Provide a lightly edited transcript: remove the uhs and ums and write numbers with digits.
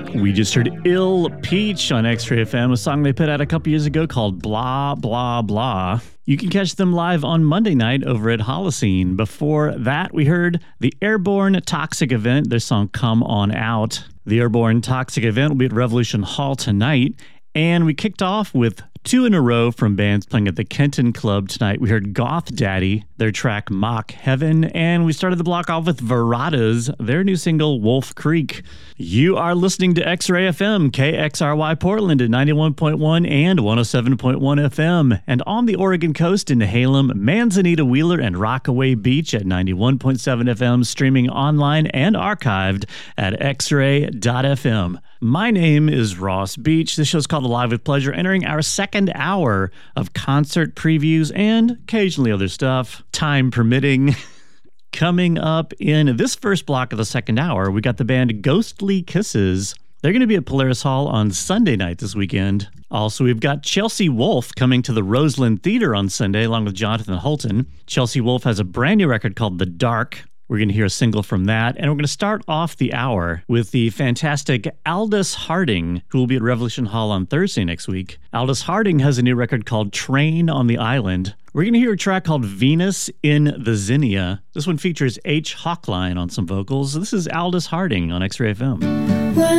We just heard Ill Peach on X-Ray FM, a song they put out a couple years ago called Blah, Blah, Blah. You can catch them live on Monday night over at Holocene. Before that, we heard the Airborne Toxic Event, their song Come On Out. The Airborne Toxic Event will be at Revolution Hall tonight. And we kicked off with two in a row from bands playing at the Kenton Club tonight. We heard Goth Daddy, their track Mock Heaven, and we started the block off with Veratas, their new single Wolf Creek. You are listening to X-Ray FM, KXRY Portland at 91.1 and 107.1 FM, and on the Oregon coast in Nehalem, Manzanita, Wheeler, and Rockaway Beach at 91.7 FM, streaming online and archived at xray.fm. My name is Ross Beach. This show's called Alive with Pleasure, entering our second hour of concert previews and occasionally other stuff, time permitting. Coming up in this first block of the second hour, we got the band Ghostly Kisses. They're going to be at Polaris Hall on Sunday night this weekend. Also, we've got Chelsea Wolfe coming to the Roseland Theater on Sunday along with Jonathan Hulton. Chelsea Wolfe has a brand new record called The Dark. We're going to hear a single from that, and we're going to start off the hour with the fantastic Aldous Harding, who will be at Revolution Hall on Thursday next week. Aldous Harding has a new record called Train on the Island. We're going to hear a track called Venus in the Zinnia. This one features H. Hawkline on some vocals. This is Aldous Harding on X-Ray FM.